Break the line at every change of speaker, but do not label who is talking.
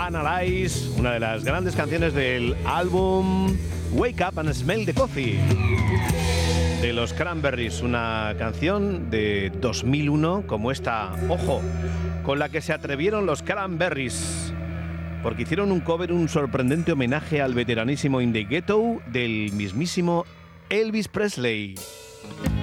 Analyze, una de las grandes canciones del álbum Wake Up and Smell the Coffee de los Cranberries, una canción de 2001 como esta, ojo, con la que se atrevieron los Cranberries, porque hicieron un cover, un sorprendente homenaje al veteranísimo In the Ghetto del mismísimo Elvis Presley.